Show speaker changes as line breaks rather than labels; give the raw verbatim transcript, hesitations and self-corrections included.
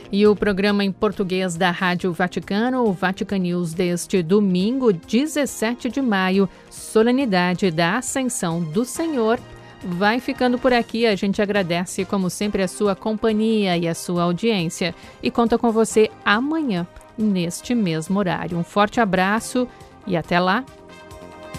E o programa em português da Rádio Vaticano, o Vatican News deste domingo, dezessete de maio, solenidade da Ascensão do Senhor, vai ficando por aqui. A gente agradece, como sempre, a sua companhia e a sua audiência e conta com você amanhã, neste mesmo horário. Um forte abraço e até lá!